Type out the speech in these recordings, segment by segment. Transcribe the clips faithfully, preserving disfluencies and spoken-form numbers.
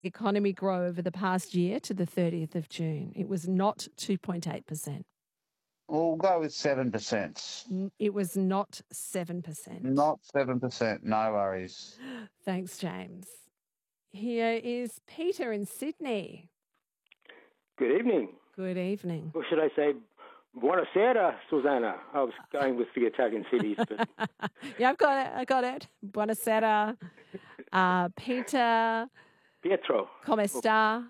economy grow over the past year to the thirtieth of June? It was not two point eight percent. We'll go with seven percent. It was not seven percent. Not seven percent. No worries. Thanks, James. Here is Peter in Sydney. Good evening. Good evening. Or should I say, buonasera, Susanna. I was going with the Italian cities. But... yeah, I've got it. I got it. Buonasera. Uh, Peter. Pietro. Come sta?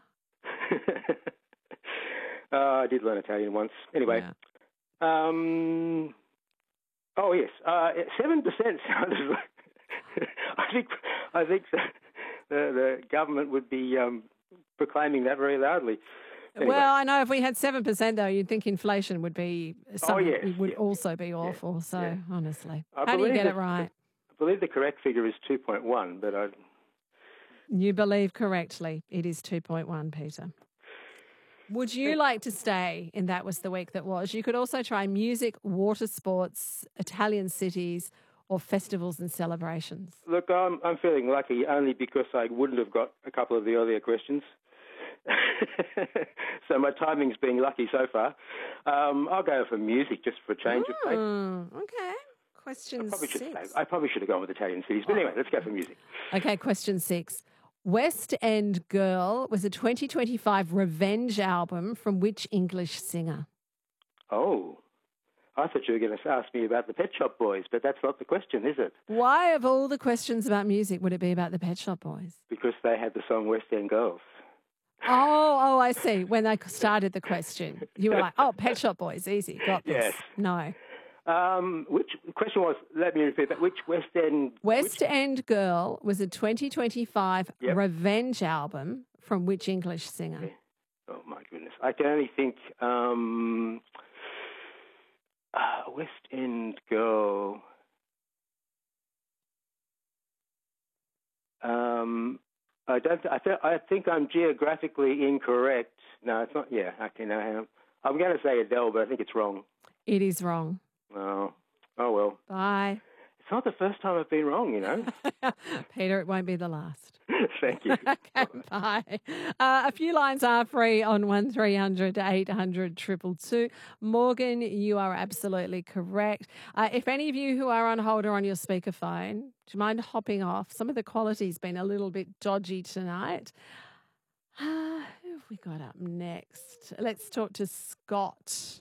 uh, I did learn Italian once. Anyway. Yeah. Um, oh, yes. Uh, seven percent sounds like... I think, I think the, the government would be um, proclaiming that very loudly. Anyway. Well, I know if we had seven percent, though, you'd think inflation would be something oh, yes, it would yes, also be awful. yes, so, yes. honestly, I how do you get the, it right? I believe the correct figure is two point one, but I... You believe correctly. It is two point one, Peter. Would you like to stay in That Was the Week That Was? You could also try music, water sports, Italian cities, or festivals and celebrations. Look, I'm, I'm feeling lucky only because I wouldn't have got a couple of the earlier questions. So my timing's been lucky so far. Um, I'll go for music just for a change oh, of pace. Okay. Question I probably six. Should, I probably should have gone with Italian cities. But anyway, let's go for music. Okay, question six. West End Girl was a twenty twenty-five revenge album from which English singer? Oh, I thought you were going to ask me about the Pet Shop Boys, but that's not the question, is it? Why, of all the questions about music, would it be about the Pet Shop Boys? Because they had the song West End Girls. Oh, oh, I see. When they started the question, you were like, oh, Pet Shop Boys, easy, got this. Yes. No. Um, which the question was, let me repeat that, which West End... West which... End Girl was a twenty twenty-five yep. revenge album from which English singer? Okay. Oh, my goodness. I can only think... Um, uh, West End Girl... Um, I don't. I, th- I think I'm geographically incorrect. No, it's not. Yeah, okay, no, hang on. I'm going to say Adele, but I think it's wrong. It is wrong. Oh, oh well. Bye. It's not the first time I've been wrong, you know. Peter, it won't be the last. Thank you. Okay, bye. Uh, a few lines are free on one three hundred eight hundred two two two. Morgan, you are absolutely correct. Uh, if any of you who are on hold or on your speakerphone, do you mind hopping off? Some of the quality's been a little bit dodgy tonight. Uh, who have we got up next? Let's talk to Scott.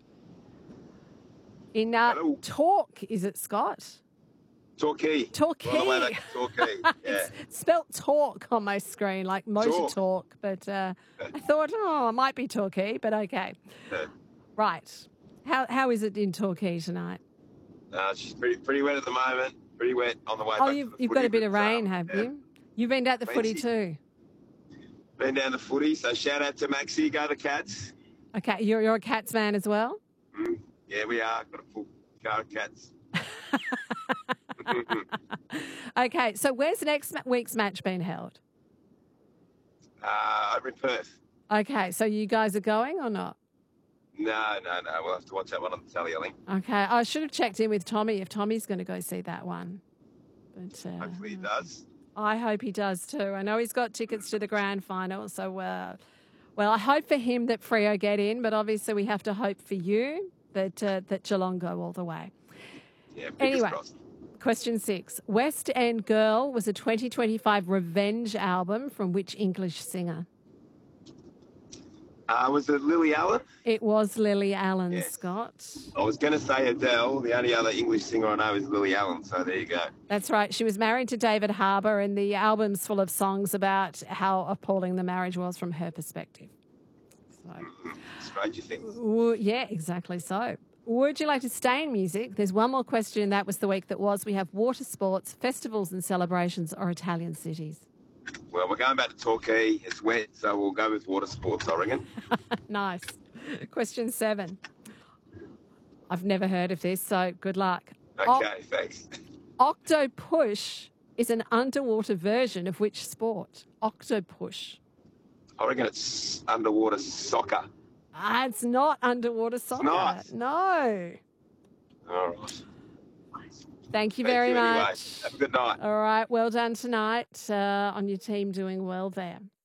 In uh, Talk, is it Scott? Torquay. Torquay. All the way back to Torquay. Yeah. It's spelt talk on my screen, like motor talk, talk but uh, I thought, oh, it might be Torquay, but okay. Yeah. Right. How How is it in Torquay tonight? Uh, it's just pretty pretty wet at the moment. Pretty wet on the way oh, back you've, to the you've footy, got a bit of but, rain, um, have yeah. you? You've been down the footy too. Been down the footy, so shout out to Maxi, go the Cats. Okay, you're, you're a Cats man as well? Mm, yeah, we are. Got a full car of Cats. Okay, so where's next week's match being held? Uh, over in Perth. Okay, so you guys are going or not? No, no, no. We'll have to watch that one on the telly, I think. Okay, I should have checked in with Tommy if Tommy's going to go see that one. But uh, hopefully he does. I hope he does too. I know he's got tickets to the grand final, so uh, well, I hope for him that Freo get in, but obviously we have to hope for you that uh, that Geelong go all the way. Yeah, anyway, crossed. Question six. West End Girl was a twenty twenty-five revenge album from which English singer? Uh, was it Lily Allen? It was Lily Allen, yes. Scott. I was going to say Adele. The only other English singer I know is Lily Allen, so there you go. That's right. She was married to David Harbour, and the album's full of songs about how appalling the marriage was from her perspective. So, mm-hmm. Stranger Things. W- yeah, exactly so. Would you like to stay in music? There's one more question. That was the week that was. We have water sports, festivals and celebrations, or Italian cities. Well, we're going back to Torquay. It's wet, so we'll go with water sports, I reckon. Nice. Question seven. I've never heard of this, so good luck. Okay, o- thanks. Octopush is an underwater version of which sport? Octopush. I reckon it's underwater soccer. Ah, it's not underwater soccer. It's not? No. All right. Thank you Thank very you much. Anyway. Have a good night. All right. Well done tonight uh, on your team doing well there.